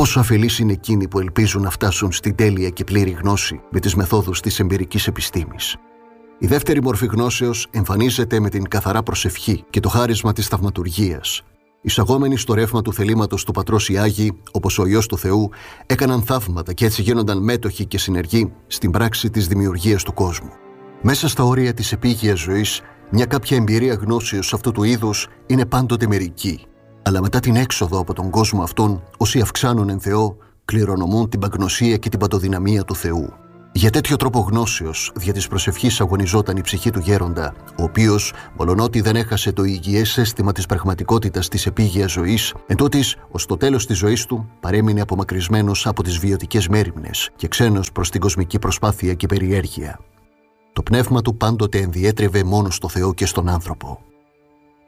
Πόσο αφελείς είναι εκείνοι που ελπίζουν να φτάσουν στην τέλεια και πλήρη γνώση με τις μεθόδους της εμπειρικής επιστήμης. Η δεύτερη μορφή γνώσεως εμφανίζεται με την καθαρά προσευχή και το χάρισμα της θαυματουργίας. Εισαγόμενοι στο ρεύμα του θελήματος του Πατρός οι Άγιοι, όπως ο Υιός του Θεού, έκαναν θαύματα και έτσι γίνονταν μέτοχοι και συνεργοί στην πράξη της δημιουργίας του κόσμου. Μέσα στα όρια της επίγειας ζωής, μια κάποια εμπειρία γνώσεως αυτού του είδους είναι πάντοτε μερική. Αλλά μετά την έξοδο από τον κόσμο αυτόν, όσοι αυξάνουν εν Θεό, κληρονομούν την παγνωσία και την παντοδυναμία του Θεού. Για τέτοιο τρόπο γνώσεως, δια της προσευχής αγωνιζόταν η ψυχή του γέροντα, ο οποίος, μολονότι δεν έχασε το υγιές αίσθημα της πραγματικότητας της επίγειας ζωής, εντότοις, ως το τέλος της ζωής του, παρέμεινε απομακρυσμένος από τις βιωτικές μέριμνες και ξένος προς την κοσμική προσπάθεια και περιέργεια. Το πνεύμα του πάντοτε ενδιέτρευε μόνο στο Θεό και στον άνθρωπο.